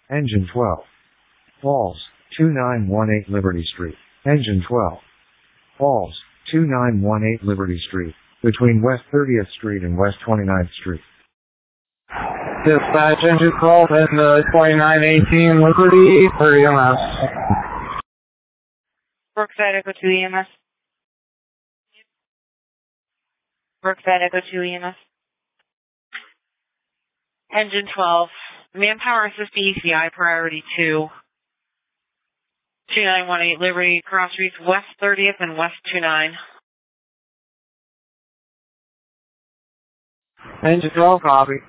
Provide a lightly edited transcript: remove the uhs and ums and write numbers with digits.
Engine 12. Falls, 2918 Liberty Street. Engine 12. Falls, 2918 Liberty Street, between West 30th Street and West 29th Street. Dispatch, engine 12 and 2918 Liberty for EMS. Brookside Echo 2 EMS. Brookside Echo 2 EMS. Engine 12. Manpower assist ECI priority 2. 2918 Liberty, cross streets West 30th and West 29. Engine 12, copy.